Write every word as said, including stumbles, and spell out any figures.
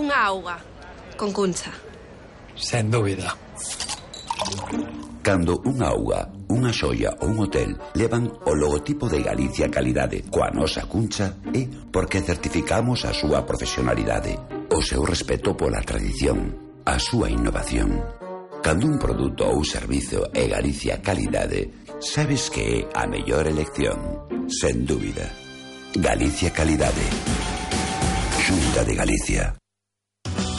unha auga con cuncha. Sen dúbida. Cando unha auga, unha xoia ou un hotel levan o logotipo de Galicia Calidade coa nosa cuncha, é porque certificamos a súa profesionalidade, o seu respeto pola tradición, a súa innovación. Cando un produto ou servizo é Galicia Calidade, sabes que é a mellor elección, sen dúbida. Galicia Calidade. Xunta de Galicia.